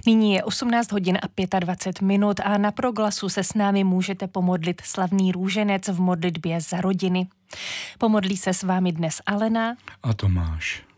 Nyní je 18 hodin a 25 minut a na Proglasu se s námi můžete pomodlit slavný růženec v modlitbě za rodiny. Pomodlí se s vámi dnes Alena a Tomáš.